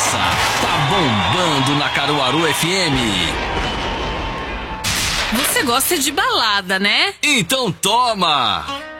essa tá bombando na Caruaru FM. Você gosta de balada, né? Então toma!